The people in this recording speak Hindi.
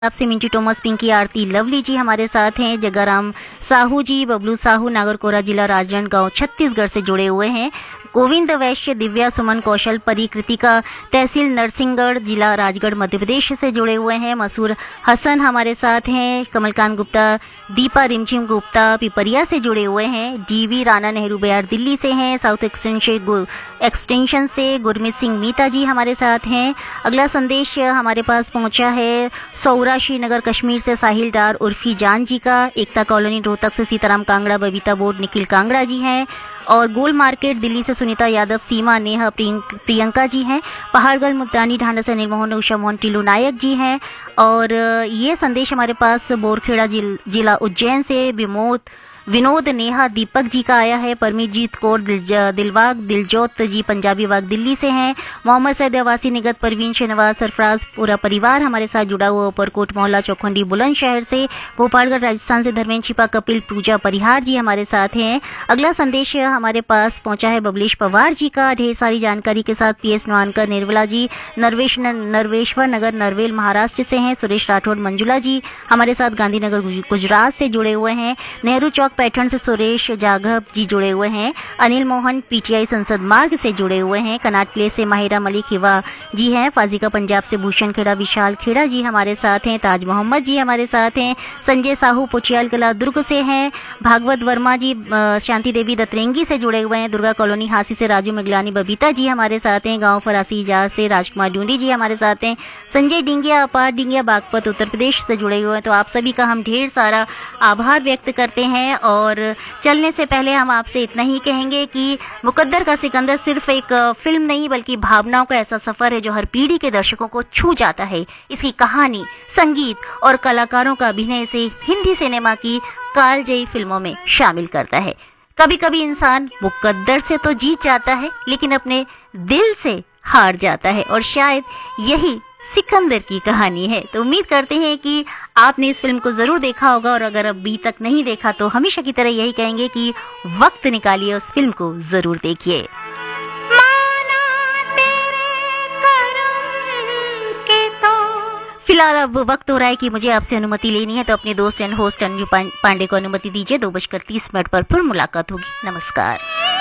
आपसे मिंटू टोमस, पिंकी, आरती, लवली जी हमारे साथ हैं। जगाराम साहू जी, बबलू साहू, नागरकोरा जिला राजनांदगांव छत्तीसगढ़ से जुड़े हुए हैं। गोविंद वैश्य, दिव्या, सुमन, कौशल, परी, कृतिका, तहसील नरसिंहगढ़, जिला राजगढ़ मध्य प्रदेश से जुड़े हुए हैं। मसूर हसन हमारे साथ हैं। कमलकांत गुप्ता, दीपा रिमझिम गुप्ता पिपरिया से जुड़े हुए हैं। डीवी राणा, नेहरू बिहार दिल्ली से हैं। साउथ एक्सटेंशन से गुरमीत सिंह मीता जी हमारे साथ हैं। अगला संदेश हमारे पास पहुंचा है सौराशी नगर कश्मीर से साहिल डार उर्फी जान जी का। एकता कॉलोनी रोहतक से सीताराम कांगड़ा, बबीता बोर्ड, निखिल कांगड़ा जी हैं। और गोल मार्केट दिल्ली से सुनीता यादव, सीमा, नेहा, प्रियंका जी हैं। पहाड़गढ़ मुल्तानी ढांडा से निर्मोहन, उषा मोहन, टिल्लू नायक जी हैं। और ये संदेश हमारे पास बोरखेड़ा जिला उज्जैन से विनोद, नेहा, दीपक जी का आया है। परमीजीत कौर, दिलबाग, दिलजोत जी पंजाबी बाग दिल्ली से हैं। मोहम्मद सैद अवासी, निगत, परवीन, शहनवाज, सरफराज, पूरा परिवार हमारे साथ जुड़ा हुआ। ऊपरकोट मोहल्ला चौखंडी बुलंदशहर से। भोपालगढ़ राजस्थान से धर्मेंद्र छिपा, कपिल, पूजा परिहार जी हमारे साथ हैं। अगला संदेश हमारे पास पहुंचा है बबलेश पवार जी का। ढेर सारी जानकारी के साथ PS नवानकर, निर्मला जी, नरवेश्वर नगर, नरवेल महाराष्ट्र से हैं। सुरेश राठौड़, मंजुला जी हमारे साथ गांधीनगर गुजरात से जुड़े हुए हैं। नेहरू चौक पैठण से सुरेश जाघव जी जुड़े हुए हैं। अनिल मोहन PTI संसद मार्ग से जुड़े हुए हैं। कनाट प्लेस से माहिरा मलिक हिवा जी हैं। फाजिका पंजाब से भूषण खेड़ा, विशाल खेड़ा जी हमारे साथ हैं। ताज मोहम्मद जी हमारे साथ हैं। संजय साहू पुचियाल कला दुर्ग से हैं। भागवत वर्मा जी शांति देवी दतरेंगी से जुड़े हुए हैं। दुर्गा कॉलोनी हासी से राजू मिगलानी, बबीता जी हमारे साथ हैं। गांव फरासी इजार से राजकुमार ड्यूंडी जी हमारे साथ हैं। संजय डिंगिया, अपार डिंगिया, बागपत उत्तर प्रदेश से जुड़े हुए हैं। तो आप सभी का हम ढेर सारा आभार व्यक्त करते हैं। और चलने से पहले हम आपसे इतना ही कहेंगे कि मुकद्दर का सिकंदर सिर्फ एक फिल्म नहीं बल्कि भावनाओं का ऐसा सफर है जो हर पीढ़ी के दर्शकों को छू जाता है। इसकी कहानी, संगीत और कलाकारों का अभिनय से हिंदी सिनेमा की कालजयी फिल्मों में शामिल करता है। कभी कभी इंसान मुकद्दर से तो जीत जाता है लेकिन अपने दिल से हार जाता है, और शायद यही सिकंदर की कहानी है। तो उम्मीद करते हैं कि आपने इस फिल्म को जरूर देखा होगा, और अगर अभी तक नहीं देखा तो हमेशा की तरह यही कहेंगे कि वक्त निकालिए, उस फिल्म को जरूर देखिए। फिलहाल अब वक्त हो रहा है कि मुझे आपसे अनुमति लेनी है, तो अपने दोस्त एंड होस्ट अन्यू पांडे को अनुमति दीजिए। 2:30 पर फिर मुलाकात होगी। नमस्कार।